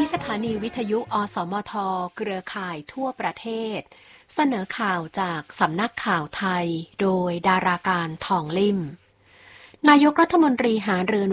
สถานีวิทยุอสมทเครือข่ายทั่วประเทศเสนอข่าวจากสำนักข่าวไทยโดยดาราการทองลิ่มนายกรัฐมนตรีหารือ